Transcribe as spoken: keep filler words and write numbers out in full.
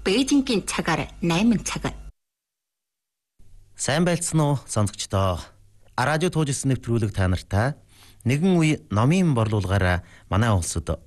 Бээжингийн цагаар найман цаг. Сайн байлцсан уу сонсогчдоо? Радио туужсэн нэвтрүүлэг та нартай нэгэн үе номын борлуулгаараа манай улсад